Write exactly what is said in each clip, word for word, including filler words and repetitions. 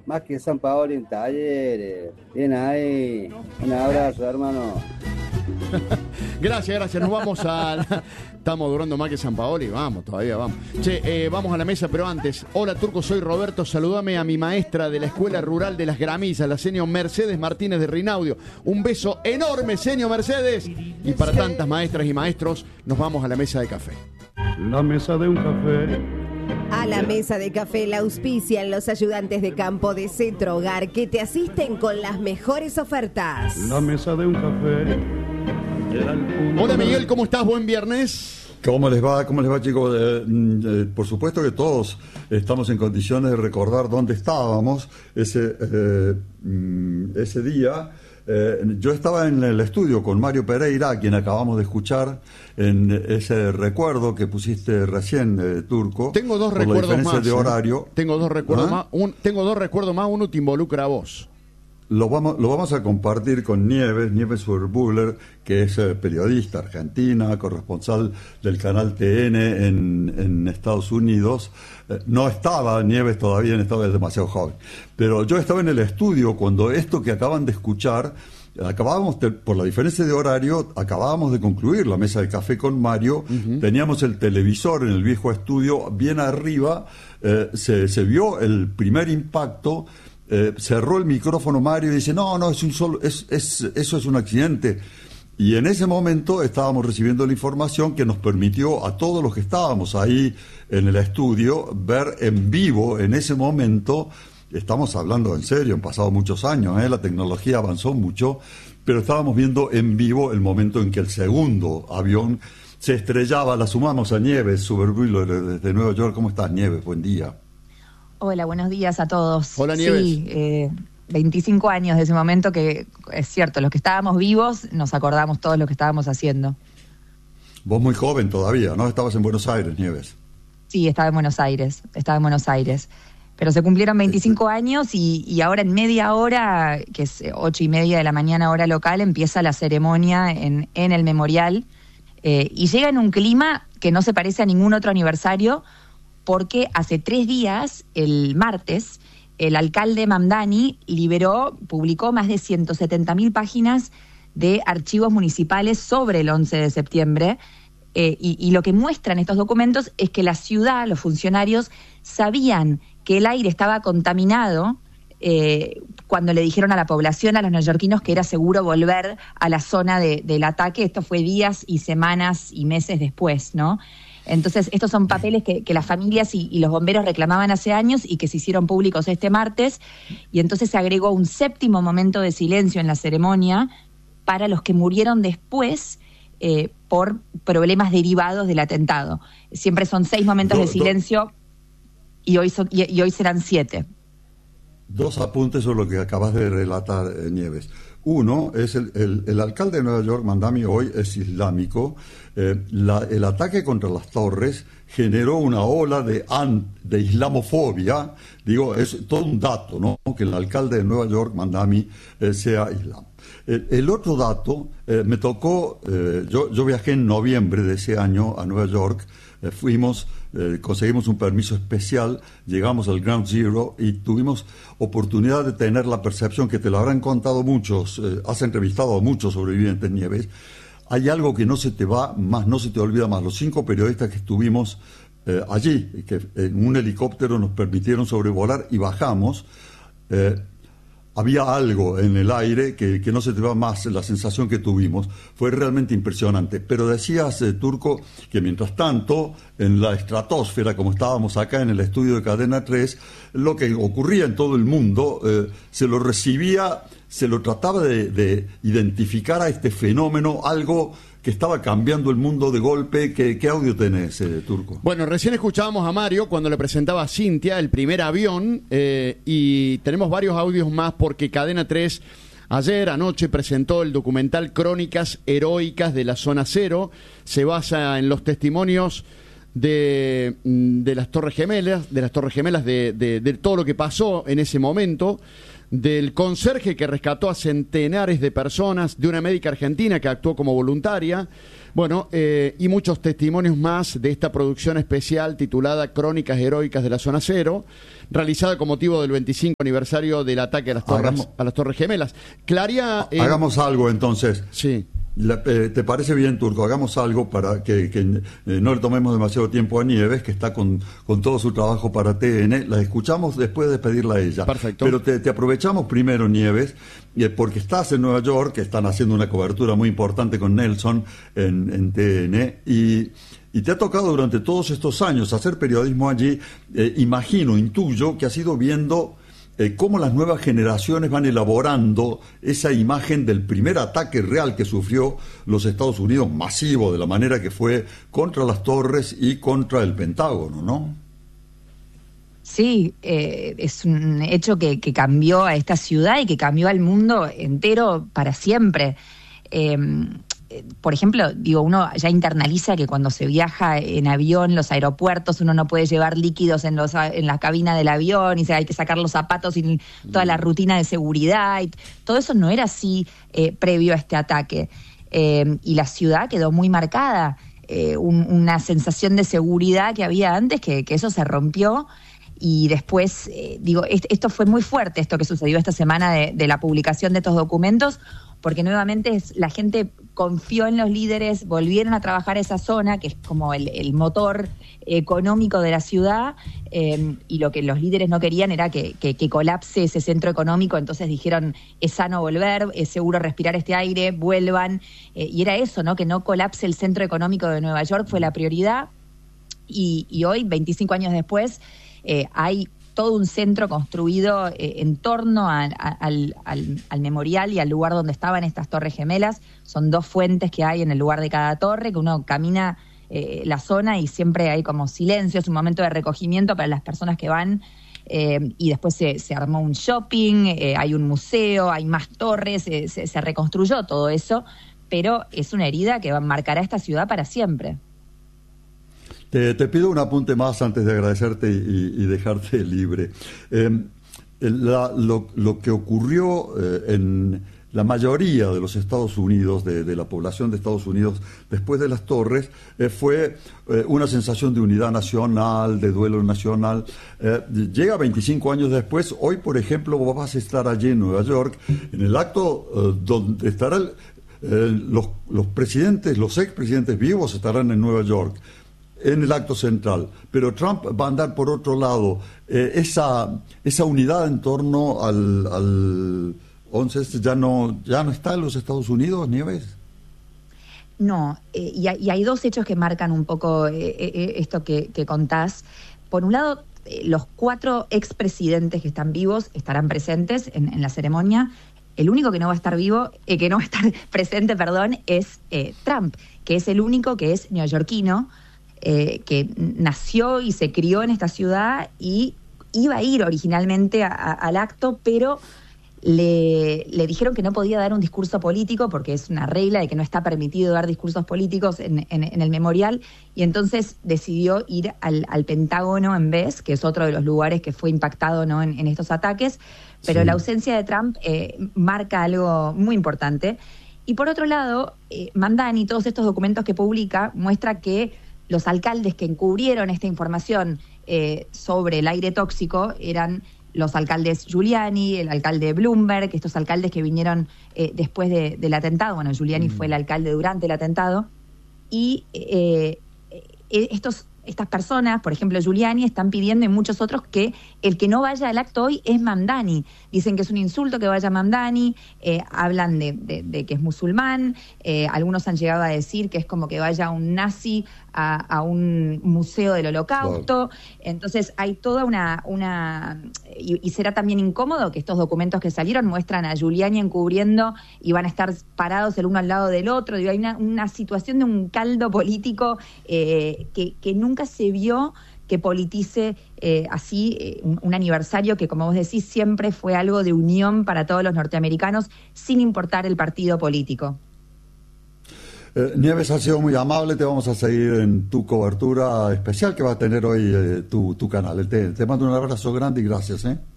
más que San Paolo en Talleres. Bien ahí. Un abrazo, hermano. Gracias, gracias. Nos vamos a... Estamos durando más que San Paoli. Vamos, todavía vamos. Che, eh, vamos a la mesa, pero antes. Hola, Turco, soy Roberto. Saludame a mi maestra de la Escuela Rural de Las Gramillas, la señor Mercedes Martínez de Rinaudio. Un beso enorme, señor Mercedes. Y para tantas maestras y maestros, nos vamos a la mesa de café. La mesa de un café. A la mesa de café la auspician los ayudantes de campo de Cetro Hogar, que te asisten con las mejores ofertas. La mesa de un café. Hola, Miguel, ¿cómo estás? Buen viernes. ¿Cómo les va? ¿Cómo les va, chicos? Eh, eh, por supuesto que todos estamos en condiciones de recordar dónde estábamos ese, eh, ese día. Eh, yo estaba en el estudio con Mario Pereira, a quien acabamos de escuchar en ese recuerdo que pusiste recién, eh, Turco. Tengo dos por recuerdos la diferencia más. de ¿eh? horario. Tengo dos recuerdos ¿Ah? más. Un, tengo dos recuerdos más. Uno te involucra a vos. Lo vamos, lo vamos a compartir con Nieves, Nieves Urbuller, que es eh, periodista argentina, corresponsal del canal T N en, en Estados Unidos. Eh, no estaba Nieves todavía, estaba demasiado joven. Pero yo estaba en el estudio cuando esto que acaban de escuchar, acabábamos, de, por la diferencia de horario, acabábamos de concluir la mesa de café con Mario. Uh-huh. Teníamos el televisor en el viejo estudio, bien arriba, eh, se, se vio el primer impacto. Eh, cerró el micrófono Mario y dice, no, no, es un solo, es, es, eso es un accidente. Y en ese momento estábamos recibiendo la información que nos permitió a todos los que estábamos ahí en el estudio ver en vivo en ese momento. Estamos hablando en serio, han pasado muchos años, ¿eh? La tecnología avanzó mucho, pero estábamos viendo en vivo el momento en que el segundo avión se estrellaba. La sumamos a Nieves, Suberbuilo desde Nueva York. ¿Cómo estás, Nieves? Buen día. Hola, buenos días a todos. Hola, Nieves. Sí, eh, veinticinco años de ese momento que es cierto, los que estábamos vivos nos acordamos todos lo que estábamos haciendo. Vos muy joven todavía, ¿no? Estabas en Buenos Aires, Nieves. Sí, estaba en Buenos Aires, estaba en Buenos Aires. Pero se cumplieron veinticinco este... años y, y ahora en media hora, que es ocho y media de la mañana hora local, empieza la ceremonia en, en el memorial. Eh, y llega en un clima que no se parece a ningún otro aniversario, porque hace tres días, el martes, el alcalde Mamdani liberó, publicó más de ciento setenta mil páginas de archivos municipales sobre el once de septiembre, eh, y, y lo que muestran estos documentos es que la ciudad, los funcionarios, sabían que el aire estaba contaminado eh, cuando le dijeron a la población, a los neoyorquinos, que era seguro volver a la zona de, del ataque. Esto fue días y semanas y meses después, ¿no? Entonces, estos son papeles que, que las familias y, y los bomberos reclamaban hace años y que se hicieron públicos este martes, y entonces se agregó un séptimo momento de silencio en la ceremonia para los que murieron después eh, por problemas derivados del atentado. Siempre son seis momentos do, de silencio y hoy, son, y, y hoy serán siete. Dos apuntes sobre lo que acabas de relatar, eh, Nieves. Uno es el, el, el alcalde de Nueva York, Mamdani, hoy es islámico. Eh, la, el ataque contra las torres generó una ola de, an, de islamofobia. Digo, es todo un dato, ¿no? Que el alcalde de Nueva York, Mamdani, eh, sea islam. El, el otro dato, eh, me tocó, eh, yo, yo viajé en noviembre de ese año a Nueva York, eh, fuimos, eh, conseguimos un permiso especial, llegamos al Ground Zero y tuvimos oportunidad de tener la percepción que te lo habrán contado muchos, eh, has entrevistado a muchos sobrevivientes, Nieves. Hay algo que no se te va más, no se te olvida más. Los cinco periodistas que estuvimos eh, allí, que en un helicóptero nos permitieron sobrevolar y bajamos, eh, había algo en el aire que, que no se te va más, la sensación que tuvimos. Fue realmente impresionante. Pero decías, eh, Turco, que mientras tanto, en la estratosfera, como estábamos acá en el estudio de Cadena tres, lo que ocurría en todo el mundo, eh, se lo recibía, se lo trataba de, de identificar a este fenómeno, algo que estaba cambiando el mundo de golpe. ¿Qué, qué audio tenés, eh, Turco? Bueno, recién escuchábamos a Mario cuando le presentaba a Cintia el primer avión, eh, y tenemos varios audios más porque Cadena tres ayer, anoche, presentó el documental Crónicas Heroicas de la Zona Cero. Se basa en los testimonios de, de las Torres Gemelas, de las Torres Gemelas, de, de, de todo lo que pasó en ese momento, del conserje que rescató a centenares de personas, de una médica argentina que actuó como voluntaria, bueno, eh, y muchos testimonios más de esta producción especial titulada Crónicas Heroicas de la Zona Cero, realizada con motivo del veinticinco aniversario del ataque a las Torres, Hagamos, a las Torres Gemelas. Claria, eh, hagamos algo entonces. Sí. La, eh, ¿Te parece bien, Turco? Hagamos algo para que, que eh, no le tomemos demasiado tiempo a Nieves, que está con, con todo su trabajo para T N. La escuchamos después de despedirla a ella. Perfecto. Pero te, te aprovechamos primero, Nieves, eh, porque estás en Nueva York, que están haciendo una cobertura muy importante con Nelson en, en T N, y... Y te ha tocado durante todos estos años hacer periodismo allí. Eh, imagino, intuyo que has ido viendo eh, cómo las nuevas generaciones van elaborando esa imagen del primer ataque real que sufrió los Estados Unidos, masivo, de la manera que fue, contra las torres y contra el Pentágono, ¿no? Sí, eh, es un hecho que, que cambió a esta ciudad y que cambió al mundo entero para siempre. Eh, Por ejemplo, digo, uno ya internaliza que cuando se viaja en avión, los aeropuertos, uno no puede llevar líquidos en los en la cabina del avión, y se, hay que sacar los zapatos y toda la rutina de seguridad. Y todo eso no era así eh, previo a este ataque. Eh, y la ciudad quedó muy marcada. Eh, un, una sensación de seguridad que había antes, que, que eso se rompió. Y después, eh, digo, est- esto fue muy fuerte, esto que sucedió esta semana de, de la publicación de estos documentos, porque nuevamente es, la gente confió en los líderes, volvieron a trabajar esa zona, que es como el, el motor económico de la ciudad, eh, y lo que los líderes no querían era que, que, que colapse ese centro económico. Entonces dijeron, es sano volver, es seguro respirar este aire, vuelvan, eh, y era eso, ¿no? Que no colapse el centro económico de Nueva York fue la prioridad, y, y hoy, veinticinco años después, eh, hay todo un centro construido eh, en torno a, a, al, al, al memorial y al lugar donde estaban estas torres gemelas. Son dos fuentes que hay en el lugar de cada torre, que uno camina eh, la zona y siempre hay como silencio, es un momento de recogimiento para las personas que van, eh, y después se, se armó un shopping, eh, hay un museo, hay más torres, eh, se, se reconstruyó todo eso, pero es una herida que va, marcará esta ciudad para siempre. Te, te pido un apunte más antes de agradecerte y, y dejarte libre. Eh, la, lo, lo que ocurrió eh, en la mayoría de los Estados Unidos, de, de la población de Estados Unidos, después de las torres, eh, fue eh, una sensación de unidad nacional, de duelo nacional. Eh, llega veinticinco años después. Hoy, por ejemplo, vos vas a estar allí en Nueva York, en el acto eh, donde estarán eh, los, los presidentes, los expresidentes vivos estarán en Nueva York, en el acto central, pero Trump va a andar por otro lado. Eh, esa esa unidad en torno al, al once ya no ya no está en los Estados Unidos, Nieves. No, eh, y, hay, y hay dos hechos que marcan un poco eh, eh, esto que, que contás. Por un lado, eh, los cuatro expresidentes que están vivos estarán presentes en, en la ceremonia. El único que no va a estar vivo, eh, que no va a estar presente, perdón, es eh, Trump, que es el único que es neoyorquino, Eh, que nació y se crió en esta ciudad y iba a ir originalmente a, a, al acto, pero le, le dijeron que no podía dar un discurso político porque es una regla de que no está permitido dar discursos políticos en, en, en el memorial, y entonces decidió ir al, al Pentágono en vez, que es otro de los lugares que fue impactado, ¿no? en, en estos ataques, pero sí. La ausencia de Trump eh, marca algo muy importante. Y por otro lado, eh, Mamdani, todos estos documentos que publica, muestra que los alcaldes que encubrieron esta información eh, sobre el aire tóxico eran los alcaldes Giuliani, el alcalde Bloomberg, estos alcaldes que vinieron eh, después de, del atentado. Bueno, Giuliani mm. fue el alcalde durante el atentado. Y eh, eh, estos, estas personas, por ejemplo Giuliani, están pidiendo, y muchos otros, que el que no vaya al acto hoy es Mamdani. Dicen que es un insulto que vaya Mamdani, eh, hablan de, de, de que es musulmán, eh, algunos han llegado a decir que es como que vaya un nazi a, a un museo del holocausto. Wow. Entonces hay toda una... una y, y será también incómodo que estos documentos que salieron muestran a Giuliani encubriendo y van a estar parados el uno al lado del otro. Digo, hay una, una situación de un caldo político eh, que, que nunca se vio que politice eh, así eh, un, un aniversario que, como vos decís, siempre fue algo de unión para todos los norteamericanos, sin importar el partido político. Eh, Nieves, ha sido muy amable, te vamos a seguir en tu cobertura especial que va a tener hoy eh, tu, tu canal. Te, te mando un abrazo grande y gracias. ¿eh?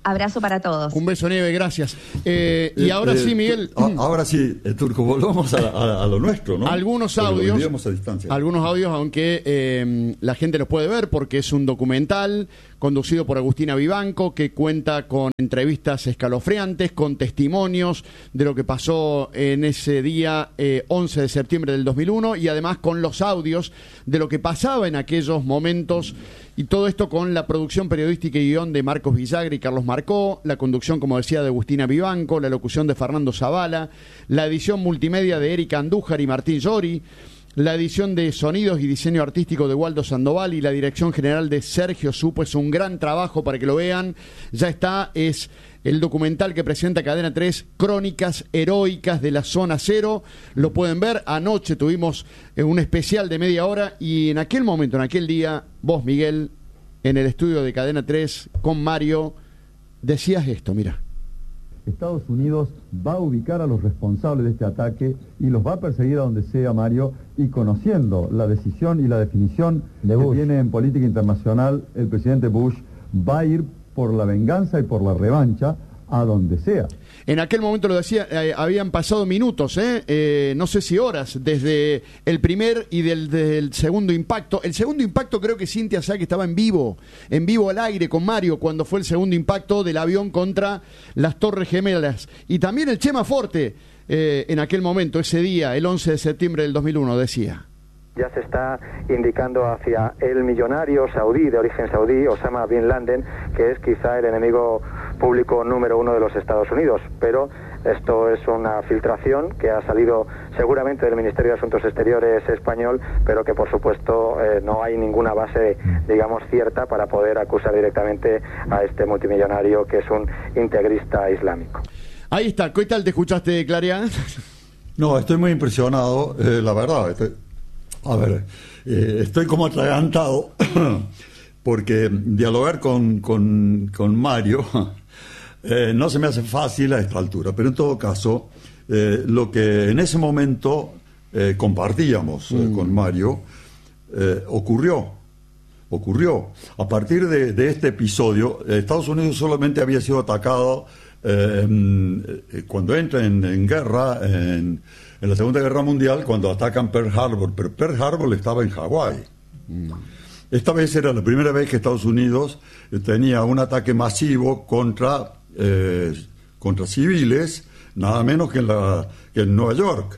Abrazo para todos. Un beso, Nieve, gracias. Eh, y Eh, ahora eh, sí, Miguel. a- ahora sí, eh, Turco, volvamos a, a- a lo nuestro, ¿no? Algunos Porque audios, vivíamos a distancia. algunos audios, aunque eh, la gente los puede ver porque es un documental conducido por Agustina Vivanco que cuenta con entrevistas escalofriantes, con testimonios de lo que pasó en ese día eh, once de septiembre del dos mil uno y además con los audios de lo que pasaba en aquellos momentos y todo esto con la producción periodística y guión de Marcos Villagra y Carlos Marcó, la conducción, como decía, de Agustina Vivanco, la locución de Fernando Zavala, la edición multimedia de Erika Andújar y Martín Llori, la edición de sonidos y diseño artístico de Waldo Sandoval y la dirección general de Sergio Supo. Es un gran trabajo para que lo vean. Ya está, es el documental que presenta Cadena tres, Crónicas Heroicas de la Zona Cero. Lo pueden ver. Anoche tuvimos eh, un especial de media hora y en aquel momento, en aquel día, vos, Miguel, en el estudio de Cadena tres con Mario, decías esto, mira. Estados Unidos va a ubicar a los responsables de este ataque y los va a perseguir a donde sea, Mario, y conociendo la decisión y la definición que tiene en política internacional el presidente Bush, va a ir por la venganza y por la revancha a donde sea. En aquel momento lo decía, eh, habían pasado minutos, ¿eh? Eh, no sé si horas, desde el primer y del, del segundo impacto. El segundo impacto creo que Cintia Sack estaba en vivo, en vivo al aire con Mario, cuando fue el segundo impacto del avión contra las Torres Gemelas. Y también el Chema Forte, eh, en aquel momento, ese día, el once de septiembre del dos mil uno, decía. Ya se está indicando hacia el millonario saudí, de origen saudí, Osama Bin Laden, que es quizá el enemigo público número uno de los Estados Unidos. Pero esto es una filtración que ha salido seguramente del Ministerio de Asuntos Exteriores español, pero que por supuesto eh, no hay ninguna base, digamos, cierta para poder acusar directamente a este multimillonario que es un integrista islámico. Ahí está, ¿qué tal te escuchaste, Claria? No, estoy muy impresionado, eh, la verdad. Estoy, a ver, eh, estoy como atragantado porque dialogar con, con, con Mario eh, no se me hace fácil a esta altura, pero en todo caso, eh, lo que en ese momento eh, compartíamos eh, mm. con Mario eh, ocurrió. Ocurrió. A partir de, de este episodio, Estados Unidos solamente había sido atacado eh, eh, cuando entra en, en guerra, en, en la Segunda Guerra Mundial, cuando atacan Pearl Harbor, pero Pearl Harbor estaba en Hawái. Mm. Esta vez era la primera vez que Estados Unidos eh, tenía un ataque masivo contra, eh, contra civiles, nada menos que en, la, que en Nueva York.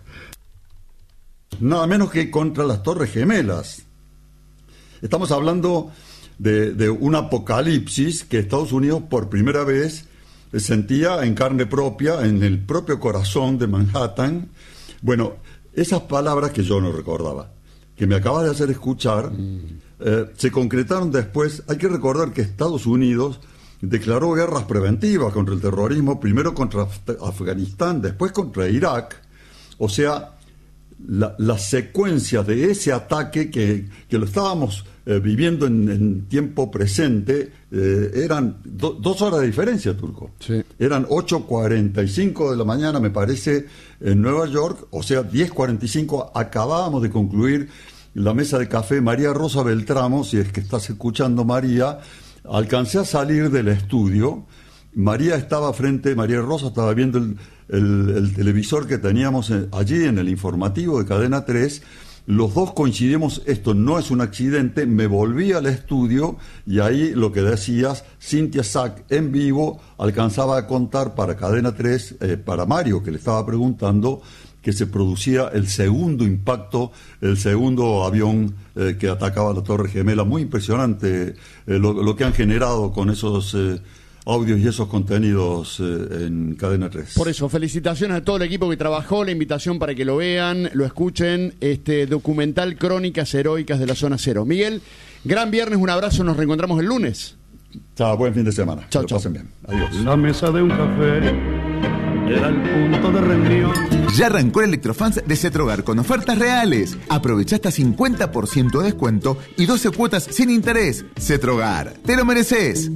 Nada menos que contra las Torres Gemelas. Estamos hablando de, de un apocalipsis que Estados Unidos por primera vez sentía en carne propia, en el propio corazón de Manhattan. Bueno, esas palabras que yo no recordaba, que me acabas de hacer escuchar, mm. eh, se concretaron después. Hay que recordar que Estados Unidos declaró guerras preventivas contra el terrorismo, primero contra Af- Afganistán, después contra Irak. O sea, la, la secuencia de ese ataque que, que lo estábamos eh, viviendo en, en tiempo presente, eh, eran do, dos horas de diferencia, Turco. Sí. Eran ocho cuarenta y cinco de la mañana, me parece, en Nueva York, o sea, diez cuarenta y cinco, acabábamos de concluir la mesa de café. María Rosa Beltramo, si es que estás escuchando, María, alcancé a salir del estudio. María estaba frente, María Rosa estaba viendo el, el, el televisor que teníamos allí en el informativo de Cadena tres. Los dos coincidimos, esto no es un accidente. Me volví al estudio y ahí lo que decías, Cintia Sack en vivo alcanzaba a contar para Cadena tres, eh, para Mario, que le estaba preguntando, que se producía el segundo impacto, el segundo avión eh, que atacaba la Torre Gemela. Muy impresionante eh, lo, lo que han generado con esos eh, audios y esos contenidos eh, en Cadena tres. Por eso, felicitaciones a todo el equipo que trabajó, la invitación para que lo vean, lo escuchen, este documental Crónicas Heroicas de la Zona Cero. Miguel, gran viernes, un abrazo, nos reencontramos el lunes. Chao, buen fin de semana. Chao, que chao. lo pasen bien. Adiós. La mesa de un café era el punto de reunión. Ya arrancó el Electrofans de Cetrogar con ofertas reales. Aprovecha hasta cincuenta por ciento de descuento y doce cuotas sin interés. Cetrogar, te lo mereces.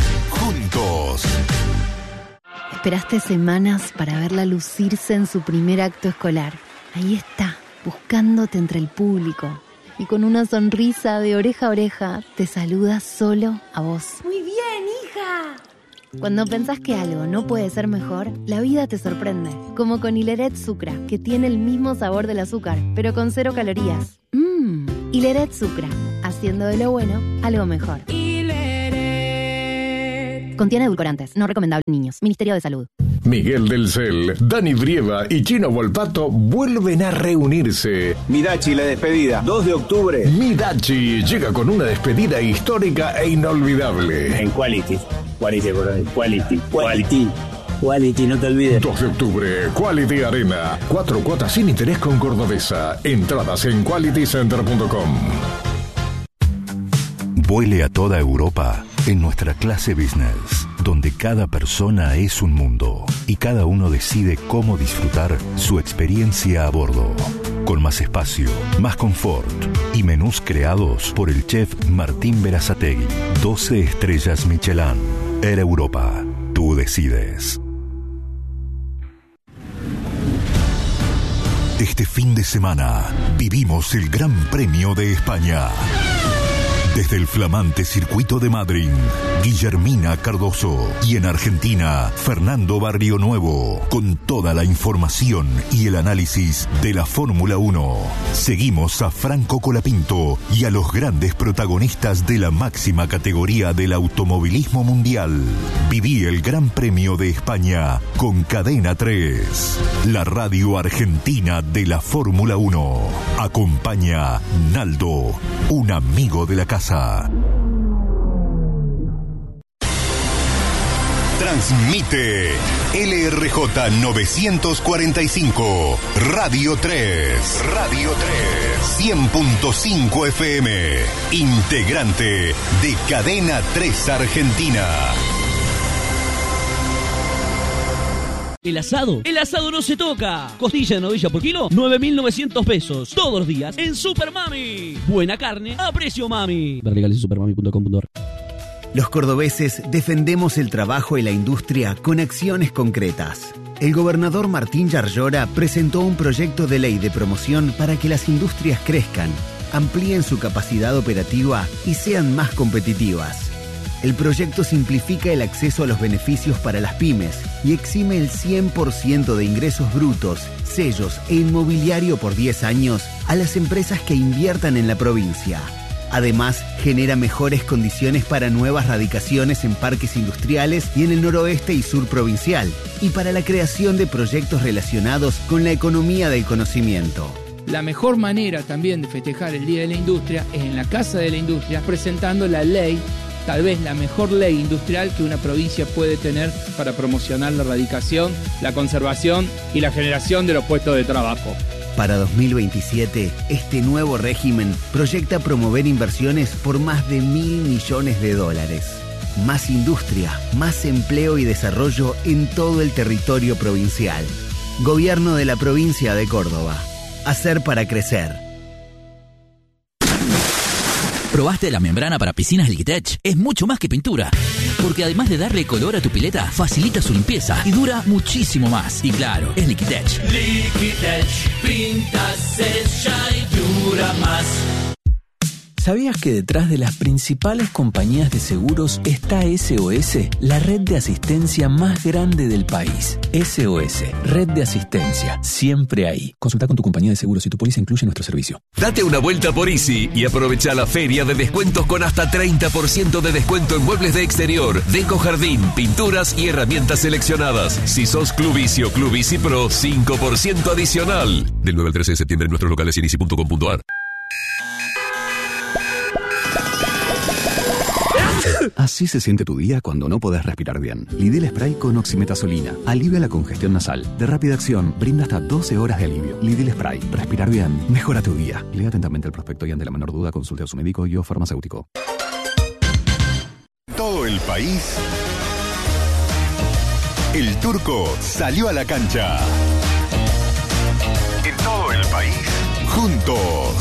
Juntos. Esperaste semanas para verla lucirse en su primer acto escolar. Ahí está, buscándote entre el público. Y con una sonrisa de oreja a oreja, te saluda solo a vos. Muy bien, hija. Cuando pensás que algo no puede ser mejor, la vida te sorprende. Como con Hileret Sucra, que tiene el mismo sabor del azúcar, pero con cero calorías. Mmm, Hileret Sucra, haciendo de lo bueno algo mejor. Hileret. Contiene edulcorantes, no recomendable en niños. Ministerio de Salud. Miguel del Cel, Dani Brieva y Chino Volpato vuelven a reunirse. Midachi, la despedida, dos de octubre. Midachi llega con una despedida histórica e inolvidable. En Quality, Quality, Quality, Quality, Quality, no te olvides. dos de octubre, Quality Arena. Cuatro cuotas sin interés con Cordobesa. Entradas en quality center punto com. Vuele a toda Europa en nuestra clase business, donde cada persona es un mundo y cada uno decide cómo disfrutar su experiencia a bordo. Con más espacio, más confort y menús creados por el chef Martín Berazategui. doce estrellas Michelin. Air Europa. Tú decides. Este fin de semana vivimos el Gran Premio de España. Desde el flamante circuito de Madrid, Guillermina Cardoso. Y en Argentina, Fernando Barrionuevo. Con toda la información y el análisis de la Fórmula uno. Seguimos a Franco Colapinto y a los grandes protagonistas de la máxima categoría del automovilismo mundial. Viví el Gran Premio de España con Cadena tres. La radio argentina de la Fórmula uno. Acompaña Naldo, un amigo de la casa. Transmite L R J novecientos cuarenta y cinco, Radio tres. Radio tres. cien punto cinco F M. Integrante de Cadena tres Argentina. El asado, el asado no se toca. Costilla de novilla por kilo, nueve mil novecientos pesos. Todos los días en Super Mami. Buena carne a precio mami. Ver legales en supermami punto com punto ar. Los cordobeses defendemos el trabajo y la industria con acciones concretas. El gobernador Martín Yarlora presentó un proyecto de ley de promoción para que las industrias crezcan, amplíen su capacidad operativa y sean más competitivas. El proyecto simplifica el acceso a los beneficios para las pymes y exime el cien por ciento de ingresos brutos, sellos e inmobiliario por diez años a las empresas que inviertan en la provincia. Además, genera mejores condiciones para nuevas radicaciones en parques industriales y en el noroeste y sur provincial, y para la creación de proyectos relacionados con la economía del conocimiento. La mejor manera también de festejar el Día de la Industria es en la Casa de la Industria, presentando la ley, tal vez la mejor ley industrial que una provincia puede tener para promocionar la erradicación, la conservación y la generación de los puestos de trabajo. Para dos mil veintisiete, este nuevo régimen proyecta promover inversiones por más de mil millones de dólares. Más industria, más empleo y desarrollo en todo el territorio provincial. Gobierno de la provincia de Córdoba. Hacer para crecer. ¿Probaste la membrana para piscinas Liquitech? Es mucho más que pintura, porque además de darle color a tu pileta, facilita su limpieza y dura muchísimo más. Y claro, es Liquitech. Liquitech, pinta, sella y dura más. ¿Sabías que detrás de las principales compañías de seguros está S O S, la red de asistencia más grande del país? S O S, red de asistencia, siempre ahí. Consulta con tu compañía de seguros si tu póliza incluye nuestro servicio. Date una vuelta por Easy y aprovecha la feria de descuentos con hasta treinta por ciento de descuento en muebles de exterior, deco jardín, pinturas y herramientas seleccionadas. Si sos Club Easy o Club Easy Pro, cinco por ciento adicional. Del nueve al trece de septiembre en nuestros locales en easy punto com punto ar. Así se siente tu día cuando no podés respirar bien. Lidl Spray con oximetazolina. Alivia la congestión nasal. De rápida acción, brinda hasta doce horas de alivio. Lidl Spray. Respirar bien. Mejora tu día. Lea atentamente el prospecto y ante la menor duda consulte a su médico y o farmacéutico. Todo el país. El Turco salió a la cancha. En todo el país. Juntos.